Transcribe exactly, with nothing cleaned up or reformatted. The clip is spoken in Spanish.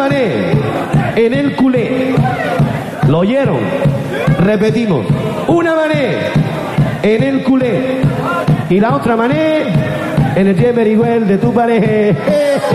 mané en el culé. ¿Lo oyeron? Repetimos. Una mané en el culé y la otra mané en el Jemerigüel de tu pareja.